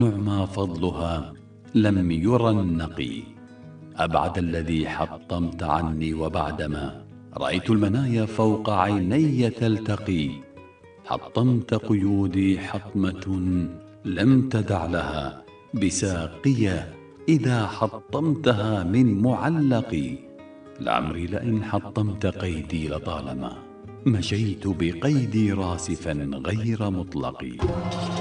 نعمى فضلها لم ير النقي. أبعد الذي حطمت عني، وبعدما رأيت المنايا فوق عيني تلتقي، حطمت قيودي حطمة لم تدع لها بساقية إذا حطمتها من معلقي. لعمري لئن حطمت قيدي لطالما مشيت بقيدي راسفا غير مطلق.